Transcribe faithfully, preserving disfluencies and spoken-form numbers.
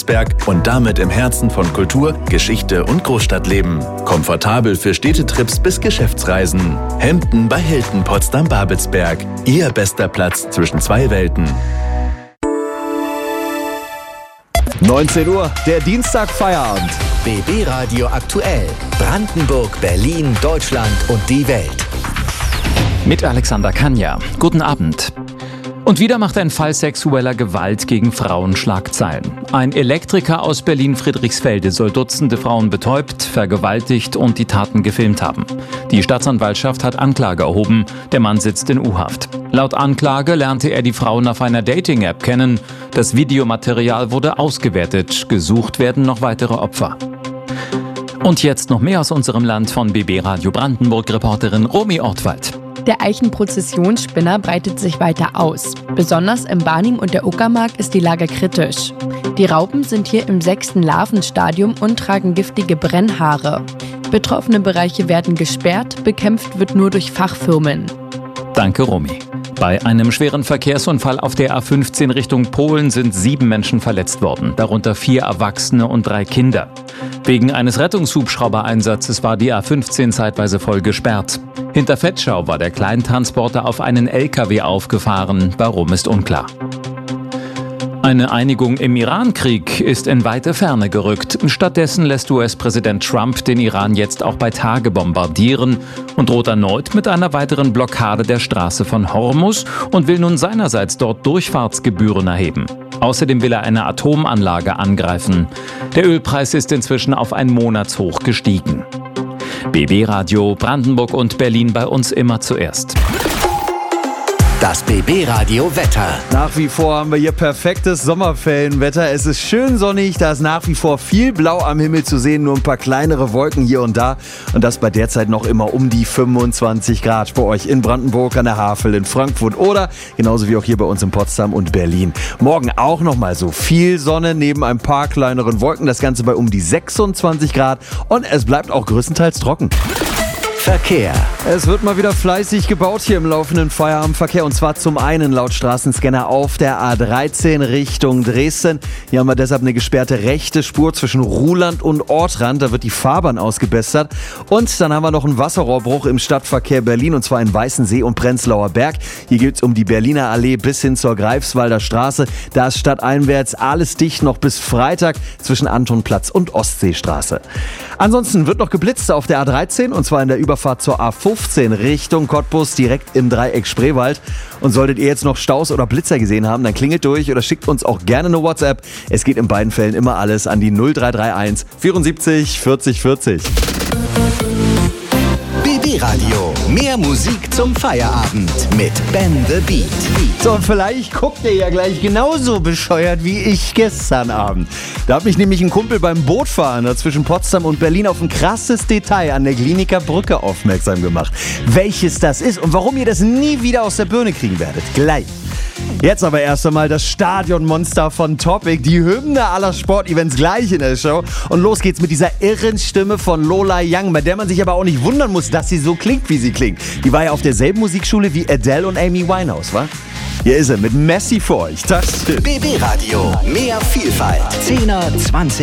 Babelsberg und damit im Herzen von Kultur, Geschichte und Großstadtleben. Komfortabel für Städtetrips bis Geschäftsreisen. Hemden bei Hilton Potsdam-Babelsberg. Ihr bester Platz zwischen zwei Welten. neunzehn Uhr, der Dienstag-Feierabend. B B Radio aktuell. Brandenburg, Berlin, Deutschland und die Welt. Mit Alexander Kanja. Guten Abend. Und wieder macht ein Fall sexueller Gewalt gegen Frauen Schlagzeilen. Ein Elektriker aus Berlin-Friedrichsfelde soll Dutzende Frauen betäubt, vergewaltigt und die Taten gefilmt haben. Die Staatsanwaltschaft hat Anklage erhoben. Der Mann sitzt in U-Haft. Laut Anklage lernte er die Frauen auf einer Dating-App kennen. Das Videomaterial wurde ausgewertet. Gesucht werden noch weitere Opfer. Und jetzt noch mehr aus unserem Land von B B Radio Brandenburg-Reporterin Romy Ortwald. Der Eichenprozessionsspinner breitet sich weiter aus. Besonders im Barnim und der Uckermark ist die Lage kritisch. Die Raupen sind hier im sechsten Larvenstadium und tragen giftige Brennhaare. Betroffene Bereiche werden gesperrt, bekämpft wird nur durch Fachfirmen. Danke, Romy. Bei einem schweren Verkehrsunfall auf der A fünfzehn Richtung Polen sind sieben Menschen verletzt worden, darunter vier Erwachsene und drei Kinder. Wegen eines Rettungshubschraubereinsatzes war die A fünfzehn zeitweise voll gesperrt. Hinter Vetschau war der Kleintransporter auf einen L K W aufgefahren. Warum, ist unklar. Eine Einigung im Iran-Krieg ist in weite Ferne gerückt. Stattdessen lässt U S-Präsident Trump den Iran jetzt auch bei Tage bombardieren und droht erneut mit einer weiteren Blockade der Straße von Hormuz und will nun seinerseits dort Durchfahrtsgebühren erheben. Außerdem will er eine Atomanlage angreifen. Der Ölpreis ist inzwischen auf ein Monatshoch gestiegen. B B Radio Brandenburg und Berlin bei uns immer zuerst. Das B B Radio Wetter. Nach wie vor haben wir hier perfektes Sommerferienwetter. Es ist schön sonnig, da ist nach wie vor viel Blau am Himmel zu sehen, nur ein paar kleinere Wolken hier und da. Und das bei derzeit noch immer um die fünfundzwanzig Grad bei euch in Brandenburg, an der Havel, in Frankfurt oder genauso wie auch hier bei uns in Potsdam und Berlin. Morgen auch nochmal so viel Sonne neben ein paar kleineren Wolken. Das Ganze bei um die sechsundzwanzig Grad und es bleibt auch größtenteils trocken. Verkehr. Es wird mal wieder fleißig gebaut hier im laufenden Feierabendverkehr und zwar zum einen laut Straßenscanner auf der A dreizehn Richtung Dresden. Hier haben wir deshalb eine gesperrte rechte Spur zwischen Ruhland und Ortrand. Da wird die Fahrbahn ausgebessert. Und dann haben wir noch einen Wasserrohrbruch im Stadtverkehr Berlin und zwar in Weißensee und Prenzlauer Berg. Hier geht es um die Berliner Allee bis hin zur Greifswalder Straße. Da ist stadteinwärts alles dicht noch bis Freitag zwischen Antonplatz und Ostseestraße. Ansonsten wird noch geblitzt auf der A dreizehn und zwar in der Überfahrt zur A fünfzehn Richtung Cottbus direkt im Dreieck Spreewald. Und solltet ihr jetzt noch Staus oder Blitzer gesehen haben, dann klingelt durch oder schickt uns auch gerne eine WhatsApp. Es geht in beiden Fällen immer alles an die null drei drei eins vierundsiebzig vierzig vierzig. B B Radio. Mehr Musik zum Feierabend mit Ben the Beat. So, und vielleicht guckt ihr ja gleich genauso bescheuert wie ich gestern Abend. Da hat mich nämlich ein Kumpel beim Bootfahren da zwischen Potsdam und Berlin auf ein krasses Detail an der Glienicke Brücke aufmerksam gemacht. Welches das ist und warum ihr das nie wieder aus der Birne kriegen werdet. Gleich. Jetzt aber erst einmal das Stadionmonster von Topic, die Hymne aller Sportevents gleich in der Show. Und los geht's mit dieser irren Stimme von Lola Young, bei der man sich aber auch nicht wundern muss, dass sie so klingt, wie sie klingt. Die war ja auf derselben Musikschule wie Adele und Amy Winehouse, wa? Hier ist er mit Messi für euch. Das B B Radio. Mehr Vielfalt. zehner, zwanzig